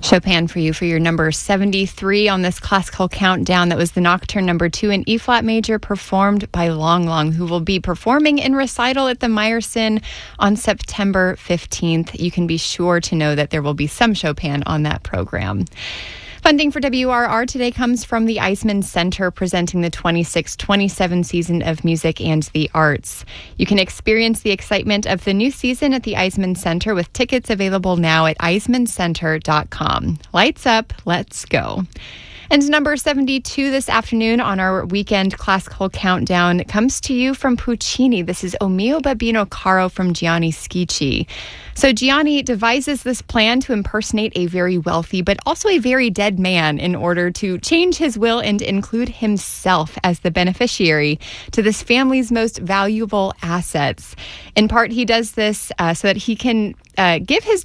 Chopin for you for your number 73 on this classical countdown. That was the Nocturne number 2 in E-flat major, performed by Long Long, who will be performing in recital at the Meyerson on September 15th. You can be sure to know that there will be some Chopin on that program. Funding for WRR today comes from the Eisman Center, presenting the 26-27 season of Music and the Arts. You can experience the excitement of the new season at the Eisman Center with tickets available now at eismancenter.com. Lights up, let's go. And number 72 this afternoon on our weekend classical countdown comes to you from Puccini. This is O mio babbino caro from Gianni Schicchi. So Gianni devises this plan to impersonate a very wealthy but also a very dead man in order to change his will and include himself as the beneficiary to this family's most valuable assets. In part, he does this so that he can give his